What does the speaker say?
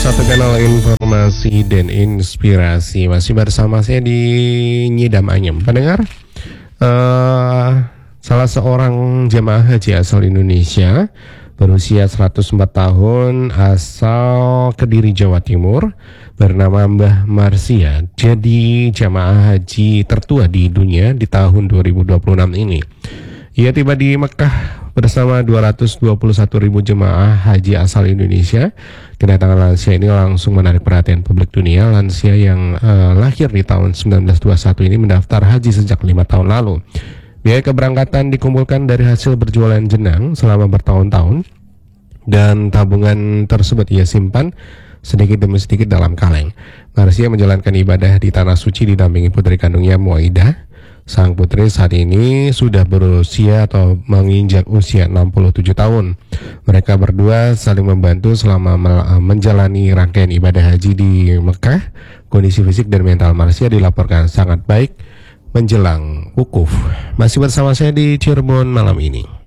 satu kanal informasi dan inspirasi. Masih bersama saya di Nyidam Anyem. Pendengar, salah seorang jemaah haji asal Indonesia berusia 104 tahun asal Kediri, Jawa Timur, bernama Mbah Marsia, jadi jemaah haji tertua di dunia di tahun 2026 ini. Ia tiba di Mekah bersama 221.000 jemaah haji asal Indonesia. Kedatangan lansia ini langsung menarik perhatian publik dunia. Lansia yang lahir di tahun 1921 ini mendaftar haji sejak 5 tahun lalu. Biaya keberangkatan dikumpulkan dari hasil berjualan jenang selama bertahun-tahun, dan tabungan tersebut ia simpan sedikit demi sedikit dalam kaleng. Marsia menjalankan ibadah di Tanah Suci didampingi putri kandungnya Muaidah. Sang putri saat ini sudah berusia atau menginjak usia 67 tahun. Mereka berdua saling membantu selama menjalani rangkaian ibadah haji di Mekah. Kondisi fisik dan mental Marsia dilaporkan sangat baik menjelang wukuf. Masih bersama saya di Cirebon malam ini.